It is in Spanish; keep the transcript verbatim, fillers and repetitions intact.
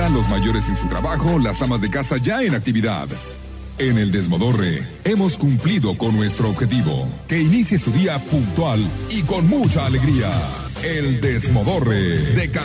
casa, los mayores en su trabajo, las amas de casa ya en actividad. En el Desmodorre hemos cumplido con nuestro objetivo, que inicie su día puntual y con mucha alegría. El Desmodorre de